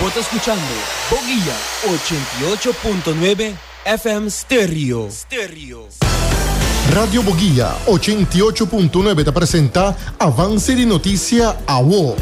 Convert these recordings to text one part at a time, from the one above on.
está escuchando Boguilla 88.9 FM Stereo. Radio Boguilla 88.9 te presenta Avance de Noticia AWO.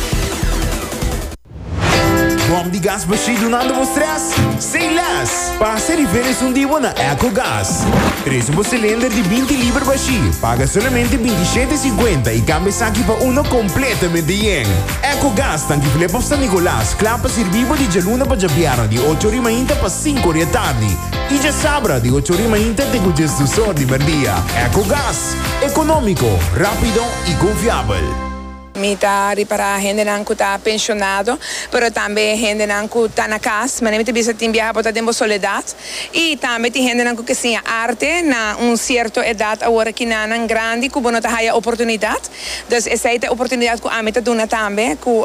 Bom de gás baixo donando vostras? Sem las! Passa diferença dia na EcoGás. Traz cilindro de 20 libras baixo. Paga somente 27,50 e cambia aqui para uno completamente yen. EcoGás tanque flepa San Nicolás. Clapa servivo de Jaluna para Jabiara de 8h30 para 5h da tarde. E já sabra de 8h30 te cujas do sol de merdia. EcoGás. Econômico, rápido e confiável. Mita para gente que está pensionado, pero também gente que está na casa, mas nem bisa timbia para ter soledade e também tem gente que sim arte na certa idade agora que não grande que não tem oportunidade, então essa é a oportunidade que a meta dona também que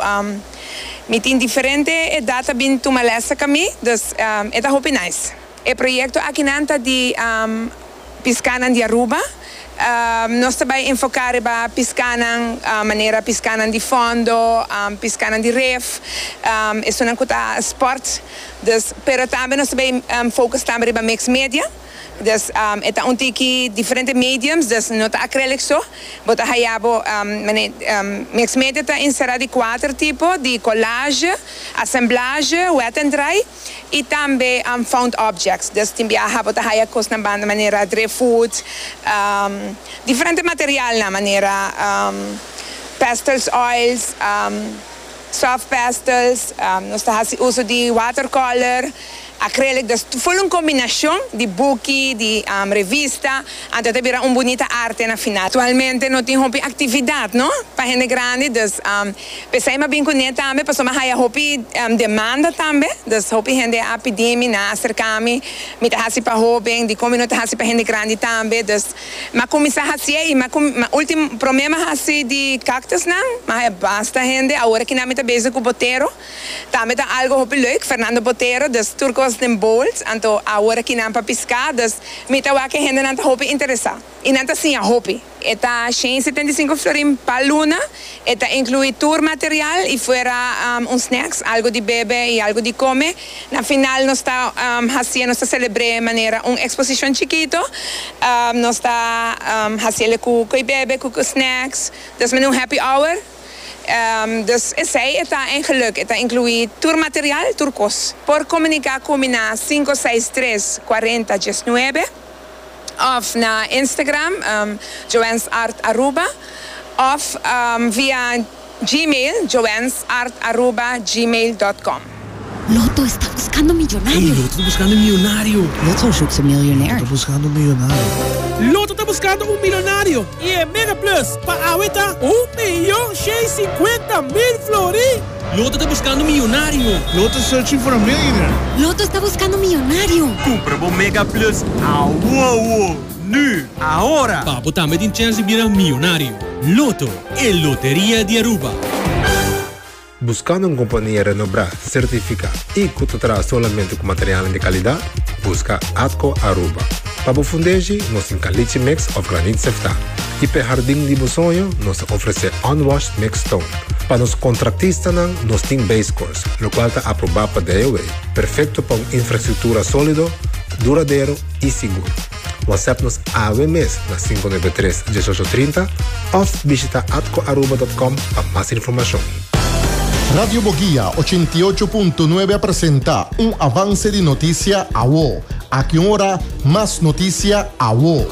me tem diferente idade bem tomar lessa kami, então é da hope nice. O projeto aqui nanta de Piscana de Aruba. Nós também enfocar para piscanan, maneira piscanan de fundo, piscanan de ref, isso não custa sport, pero também nós também focus também para mix media. Dus é um tiki diferentes mediums, dus não tá acrylic só, bota hayabo mix media tá inserado de 4 tipos de collage, assemblage, wet and dry e também found objects. Dus tem viaja bota haya cos na banda maneira dry food, diferente material na maneira pastels oils, soft pastels, nós tá uso de watercolor. Acrylic, dus foi uma combinação de book, de revista, até ter uma bonita arte na final. Atualmente não tem atividade, não? Para gente grande, dus pensei mais bem com ele também, passou mais a demanda também, dus gente a pedir me na acercar-me, me tá assim para jovem, de como não tá assim para gente grande também, dus mas começar assim aí, mas último problema assim de cactus não, mas é basta gente, agora que não me tá bezig com Botero, também tá algo leuk, Fernando Botero, dus turcos de bowls, então agora que não para piscar, dus me tá que gente não tá hopi interessar. E não tá assim a hopi. Eta 175 florim para luna, eta inclui tour material e fora snacks, algo de bebe e algo de come. Na final nós está nós está celebrando de maneira exposição chiquito, nós está fazendo cuco e bebe, cuco snacks, dus met happy hour. Dus zij het eigenlijk het incluït tourmateriaal turcos. Por comunicar com na 563 40 19 of na Instagram Joanne's Art Aruba of via Gmail joannesart@gmail.com. Loto está buscando millonario. Loto está buscando millonario. Loto zoekt een miljonair. Está buscando millonario. Loto está buscando un millonario. Y en Mega Plus, para ahorita, 1.650.000 florín. Loto está buscando millonario. Loto searching for a millionaire. Loto está buscando millonario. Compra o Mega Plus. Wow. Nu, ahora. Papo também tem chance de virar millonario. Loto, el Lotería de Aruba. Buscando uma companhia renombrada, certificada e que te traz somente com material de qualidade, busca Atco Aruba. Para o fundejo, nós temos caliche mix of granite sefta. E para o jardim de sonho, nós oferecemos unwashed mix stone. Para os contratistas, nós temos base course, o qual está aprovado para DOA. Perfeito para uma infraestrutura sólida, duradouro e seguro. WhatsApp-nos AWMS na 593-1830 ou visita atcoaruba.com para mais informação. Radio Boguilla 88.9 presenta un avance de noticia AWO. A que hora más noticia AWO.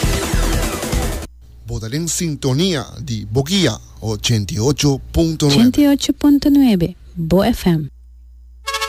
Votar en sintonía de Boguilla 88.9. 88.9 Bo FM.